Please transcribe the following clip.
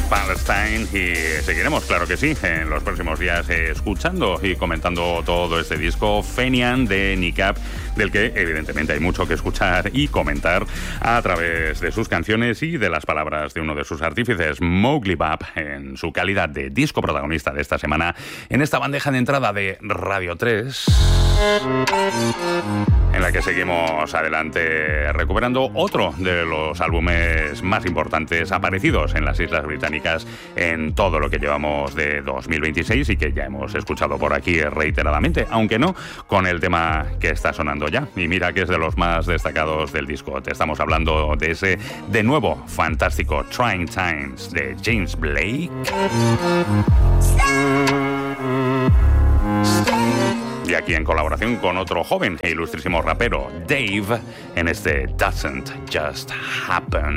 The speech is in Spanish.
Palestine, y seguiremos, claro que sí, en los próximos días escuchando y comentando todo este disco Fenian de Niqab, del que evidentemente hay mucho que escuchar y comentar a través de sus canciones y de las palabras de uno de sus artífices, Mowgli Bap, en su calidad de disco protagonista de esta semana en esta bandeja de entrada de Radio 3, en la que seguimos adelante recuperando otro de los álbumes más importantes aparecidos en las Islas Británicas en todo lo que llevamos de 2026 y que ya hemos escuchado por aquí reiteradamente, aunque no con el tema que está sonando ya. Y mira que es de los más destacados del disco. Te estamos hablando de ese, de nuevo, fantástico Trying Times de James Blake. Y aquí en colaboración con otro joven e ilustrísimo rapero, Dave, en este Doesn't Just Happen.